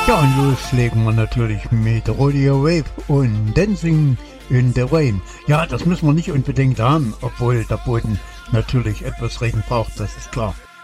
Ja, und los legen wir natürlich mit Rodeo Wave und Dancing in the Rain. Ja, das müssen wir nicht unbedingt haben, obwohl der Boden natürlich etwas Regen braucht, das ist klar.